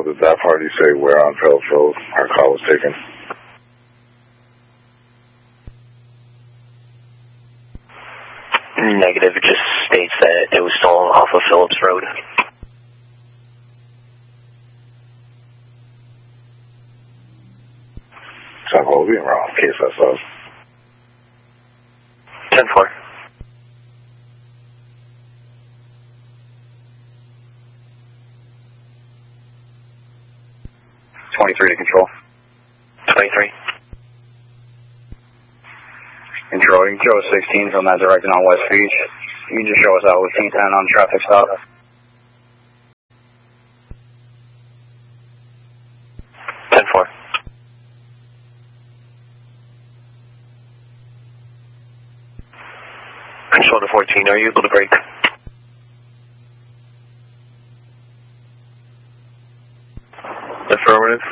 Did that party say where on Phillips Road our car was taken? Negative. It just states that it was stolen off of Phillips Road. So I'm going to be wrong, KSSO. 10-4. To control. 23. Control, you can show us 16 from that direction on West Beach. You can just show us out with 10 on the traffic stop. 10-4. Control to 14, are you able to brake? Affirmative.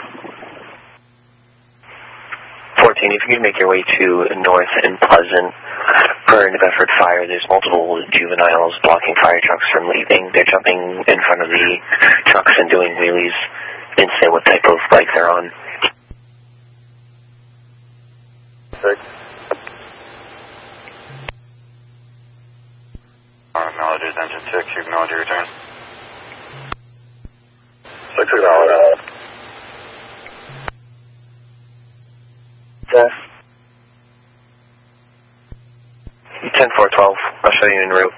14, if you can make your way to North and Pleasant for New Bedford Fire, there's multiple juveniles blocking fire trucks from leaving. They're jumping in front of the trucks and doing wheelies. Didn't say what type of bike they're on. 6. Acknowledges engine 6, you acknowledge your return. 6 acknowledge. Okay. 10-4-12, I'll show you en route.